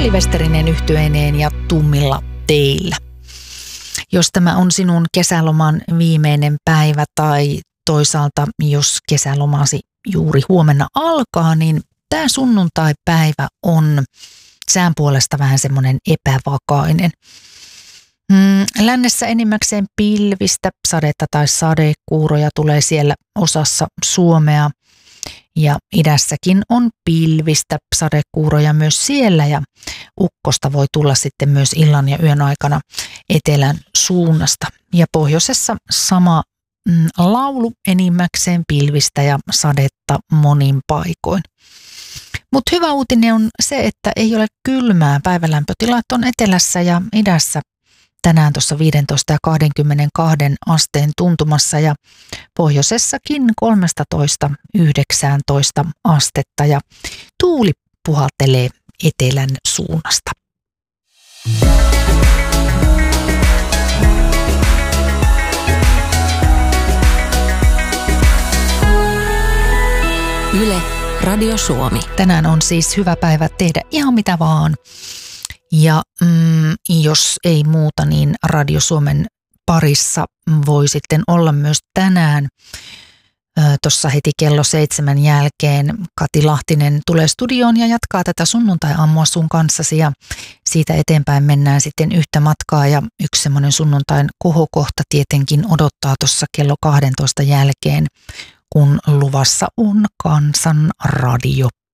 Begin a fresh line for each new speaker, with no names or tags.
Silivesterinen yhtyeineen ja tummilla teillä. Jos tämä on sinun kesäloman viimeinen päivä tai toisaalta jos kesälomasi juuri huomenna alkaa, niin tämä sunnuntaipäivä on sään puolesta vähän semmoinen epävakainen. Lännessä enimmäkseen pilvistä, sadetta tai sadekuuroja tulee siellä osassa Suomea. Ja idässäkin on pilvistä, sadekuuroja myös siellä ja ukkosta voi tulla sitten myös illan ja yön aikana etelän suunnasta. Ja pohjoisessa sama laulu, enimmäkseen pilvistä ja sadetta monin paikoin. Mutta hyvä uutinen on se, että ei ole kylmää. Päivälämpötilat on etelässä ja idässä tänään tuossa 15 ja 22 asteen tuntumassa ja pohjoisessakin 13-19 astetta ja tuuli puhaltelee etelän suunnasta.
Yle, Radio Suomi.
Tänään on siis hyvä päivä tehdä ihan mitä vaan. Ja jos ei muuta, niin Radio Suomen parissa voi sitten olla myös tänään. Tuossa heti kello 7 jälkeen Kati Lahtinen tulee studioon ja jatkaa tätä sunnuntai-aamua sun kanssasi ja siitä eteenpäin mennään sitten yhtä matkaa ja yksi semmoinen sunnuntain kohokohta tietenkin odottaa tuossa kello 12 jälkeen, kun luvassa on Kansan radio